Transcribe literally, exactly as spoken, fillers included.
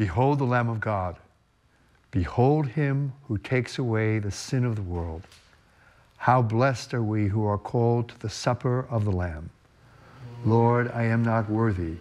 Behold the Lamb of God. Behold him who takes away the sin of the world. How blessed are we who are called to the supper of the Lamb. Lord, I am not worthy